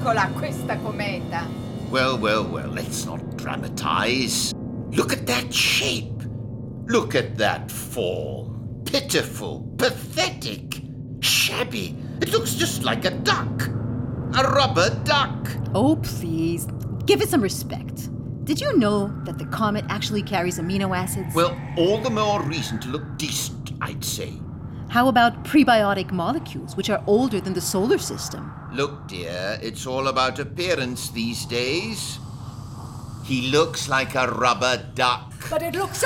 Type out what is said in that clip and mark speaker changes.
Speaker 1: ridicola questa cometa.
Speaker 2: Well, let's not dramatize. Look at that shape. Look at that form. Pitiful, pathetic, shabby. It looks just like a duck. A rubber duck.
Speaker 3: Oh, please. Give it some respect. Did you know that the comet actually carries amino acids?
Speaker 2: Well, all the more reason to look decent, I'd say.
Speaker 3: How about prebiotic molecules, which are older than the solar system?
Speaker 2: Look, dear, it's all about appearance these days. He looks like a rubber duck.
Speaker 1: But it looks